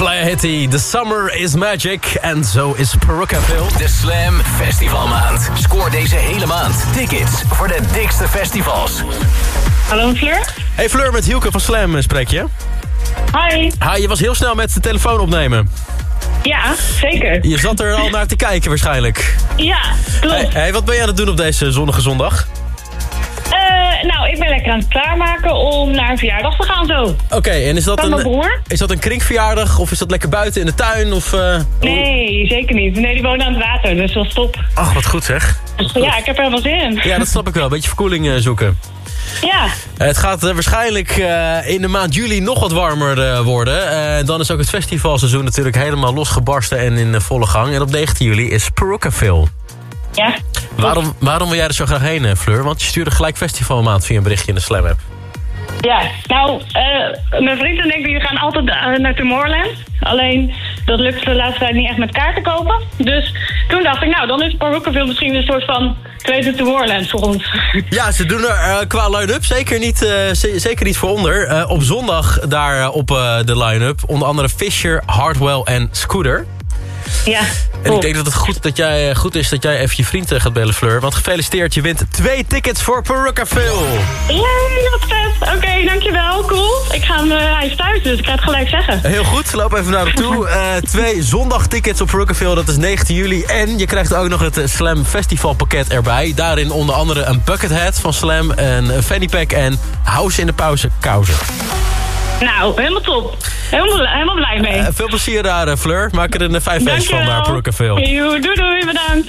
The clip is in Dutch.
Mariah Hitty, The Summer is Magic. En zo is Perukkaville. De Slam Festivalmaand. Scoor deze hele maand tickets voor de dikste festivals. Hallo Fleur. Hey Fleur, met Hielke van Slam spreek je. Hi. Je was heel snel met de telefoon opnemen. Ja, zeker. Je zat er al naar te kijken waarschijnlijk. Ja, klopt. Hey, wat ben je aan het doen op deze zonnige zondag? Nou, ik ben lekker aan het klaarmaken om naar een verjaardag te gaan zo. Oké, en is dat Van mijn broer. Is dat een kringverjaardag of is dat lekker buiten in de tuin? Of, Nee, zeker niet. Nee, die wonen aan het water, dus dat is top. Ach, wat goed zeg. Dus, ja, ik heb er wel zin in. Ja, dat snap ik wel. Een beetje verkoeling zoeken. Ja. Het gaat waarschijnlijk in de maand juli nog wat warmer worden. Dan is ook het festivalseizoen natuurlijk helemaal losgebarsten en in volle gang. En op 19 juli is Perukkaville. Ja. Waarom wil jij er zo graag heen, Fleur? Want je stuurde gelijk festivalmaand via een berichtje in de Slam app. Ja, nou, mijn vrienden en ik die gaan altijd naar Tomorrowland. Alleen, dat lukt de laatste tijd niet echt met kaarten kopen. Dus toen dacht ik, nou, dan is Perukkaville misschien een soort van tweede Tomorrowland voor ons. Ja, ze doen er qua line-up zeker niet voor onder. Op zondag daar op de line-up onder andere Fisher, Hardwell en Scooter. Ja. En ik denk dat het goed is dat jij even je vriend gaat bellen, Fleur. Want gefeliciteerd, je wint 2 tickets voor Perukkaville. Yay, wat vet. Oké, dankjewel. Cool. Hij is thuis, dus ik ga het gelijk zeggen. Heel goed, loop even naar hem toe. 2 zondagtickets op Perukkaville, dat is 19 juli. En je krijgt ook nog het Slam Festival pakket erbij. Daarin onder andere een bucket hat van Slam, een fanny pack en house in de pauze kousen. Nou, helemaal top. Helemaal blij mee. Veel plezier daar, Fleur. Maak er een 5 feest van naar Perukkaville. Doei, doei, bedankt.